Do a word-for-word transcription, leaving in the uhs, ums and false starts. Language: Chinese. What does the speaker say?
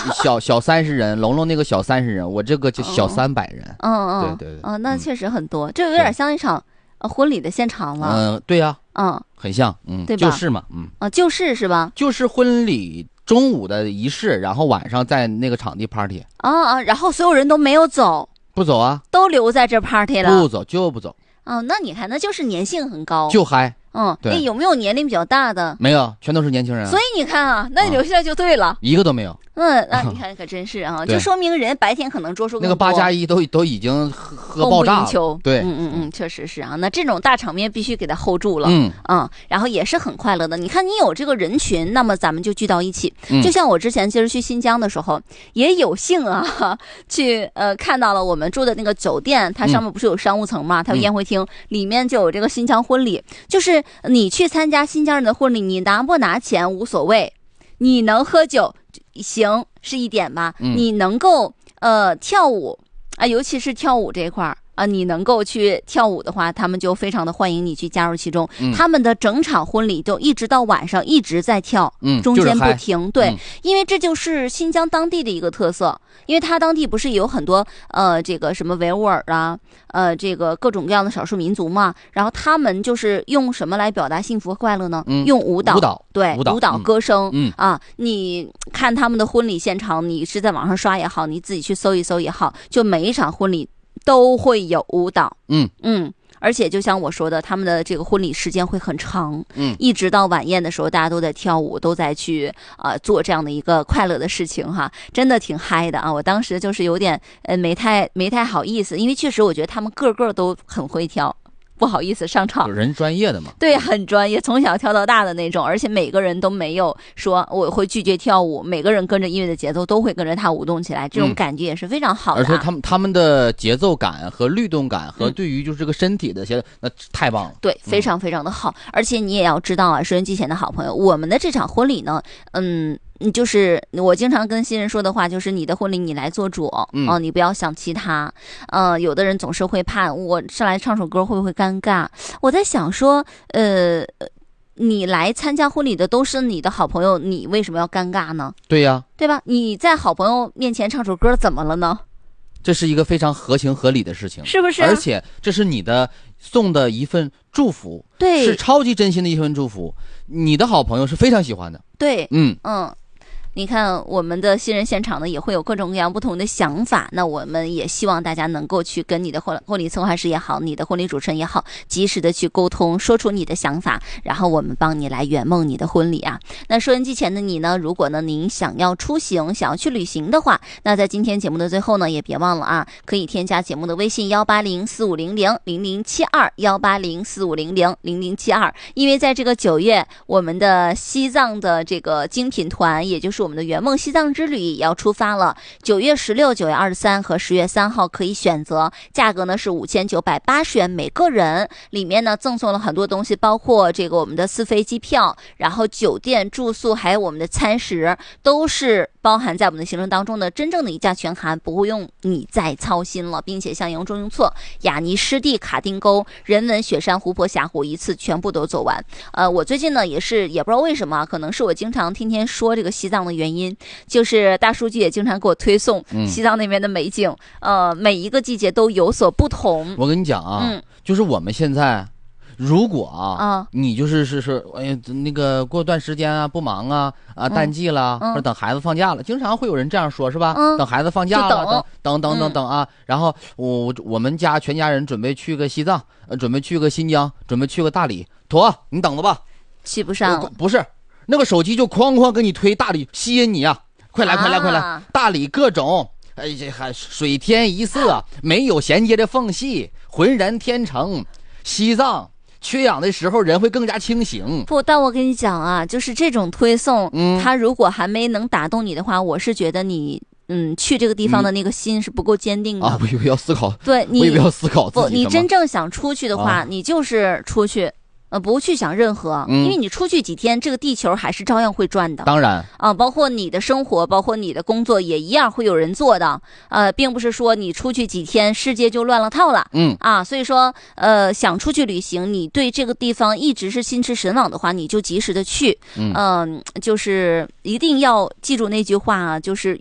小小三十人，龙龙那个小三十人，我这个就小三百人。 嗯嗯， 对对对， 嗯、哦，那确实很多，这有点像一场呃婚礼的现场了。 嗯、呃，对呀、 啊，嗯， 很像，嗯， 对吧？ 就是嘛，嗯， 啊，就是是吧？ 就是婚礼中午的仪式，然后晚上在那个场地 party。 啊啊，然后所有人都没有走， 不走啊， 都留在这 party 了， 不走就不走。 哦，那你看，那就是粘性很高， 就嗨。 嗯， 对， 有没有年龄比较大的？ 没有，全都是年轻人、啊。 所以你看啊，那你留下来就对了，啊、 一个都没有。 嗯，那你看可真是啊，就说明人白天可能桌数更多， 那个八加一都都已经喝喝爆炸了。对， 嗯嗯嗯，确实是啊。那这种大场面必须给他 hold 住了， 嗯嗯，然后也是很快乐的。你看，你有这个人群，那么咱们就聚到一起。 嗯、 就像我之前其实去新疆的时候，也有幸啊，去呃看到了我们住的那个酒店，它上面不是有商务层嘛，它有宴会厅，嗯、里面就有这个新疆婚礼。就是你去参加新疆人的婚礼，你拿不拿钱无所谓，你能喝酒行是一点吧， 嗯、 你能够呃跳舞啊，尤其是跳舞这一块儿啊，你能够去跳舞的话，他们就非常的欢迎你去加入其中。 嗯、 他们的整场婚礼都一直到晚上一直在跳， 嗯、 中间不停。对、 嗯， 因为这就是新疆当地的一个特色。因为他当地不是有很多呃这个什么维吾尔啊，呃这个各种各样的少数民族嘛，然后他们就是用什么来表达幸福和快乐呢？ 嗯、 用舞蹈， 舞蹈对， 舞蹈, 舞蹈歌声。 嗯啊，你看他们的婚礼现场，你是在网上刷也好，你自己去搜一搜也好，就每一场婚礼都会有舞蹈。 嗯嗯。而且就像我说的，他们的这个婚礼时间会很长， 嗯， 一直到晚宴的时候，大家都在跳舞，都在去啊、呃、做这样的一个快乐的事情哈，真的挺嗨的啊！我当时就是有点呃没太没太好意思，因为确实我觉得他们个个都很会跳。不好意思上场， 有人专业的嘛？ 对，很专业，从小跳到大的那种，而且每个人都没有说我会拒绝跳舞，每个人跟着音乐的节奏都会跟着他舞动起来，这种感觉也是非常好的、啊嗯。 而且他们他们的节奏感和律动感和对于就是这个身体的协、嗯，那太棒了。 对，非常非常的好。嗯、而且你也要知道啊，收音机前的好朋友，我们的这场婚礼呢，嗯。你就是我经常跟新人说的话，就是你的婚礼你来做主，嗯、呃，你不要想其他。呃，有的人总是会怕我上来唱首歌会不会尴尬？我在想说，呃，你来参加婚礼的都是你的好朋友，你为什么要尴尬呢？ 对呀、啊， 对吧？你在好朋友面前唱首歌怎么了呢？ 这是一个非常合情合理的事情， 是不是？ 而且这是你的送的一份祝福， 对， 是超级真心的一份祝福，你的好朋友是非常喜欢的。 对， 嗯嗯。你看我们的新人现场呢，也会有各种各样不同的想法。那我们也希望大家能够去跟你的婚婚礼策划师也好，你的婚礼主持人也好，及时的去沟通，说出你的想法，然后我们帮你来圆梦你的婚礼啊。那收音机前的你呢，如果呢您想要出行，想要去旅行的话，那在今天节目的最后呢，也别忘了啊，可以添加节目的微信幺八零四五零零零零七二幺八零四五零零零零七二，因为在这个九月，我们的西藏的这个精品团，也就是我们的圆梦西藏之旅也要出发了。九月十六、九月二十三和十月三号可以选择，价格呢是五千九百八十元每个人，里面呢赠送了很多东西，包括这个我们的私飞机票，然后酒店住宿，还有我们的餐食，都是包含在我们的行程当中的，真正的一价全含，不用你再操心了，并且像杨中用错、雅尼湿地、卡丁沟、人文雪山、湖泊峡谷一次全部都走完。呃，我最近呢也是也不知道为什么，可能是我经常天天说这个西藏的原因，就是大数据也经常给我推送西藏那边的美景，嗯、呃，每一个季节都有所不同。 我跟你讲啊， 嗯， 就是我们现在。如果啊， 啊你就是是是，哎呀，那个过段时间啊，不忙啊，啊，淡季了， 嗯、 或者等孩子放假了，经常会有人这样说，是吧？ 嗯、 等孩子放假了， 等等等等等等啊，嗯、然后我我们家全家人准备去个西藏，呃，准备去个新疆，准备去个大理，妥，你等着吧。 去不上， 不是那个手机就哐哐给你推大理，吸引你啊！快来快来快来！大理各种。哎，这还水天一色，没有衔接的缝隙，浑然天成。西藏缺氧的时候，人会更加清醒。 不，但我跟你讲啊，就是这种推送， 嗯， 它如果还没能打动你的话，我是觉得你，嗯，去这个地方的那个心是不够坚定的。 嗯、啊，我以为要思考， 对你， 我以为要思考自己。 不，你真正想出去的话， 啊、 你就是出去。呃，不去想任何、嗯，因为你出去几天，这个地球还是照样会转的。 当然啊，包括你的生活，包括你的工作，也一样会有人做的。呃，并不是说你出去几天，世界就乱了套了。 嗯啊，所以说，呃，想出去旅行，你对这个地方一直是心驰神往的话，你就及时的去。 嗯、 呃，就是一定要记住那句话啊，就是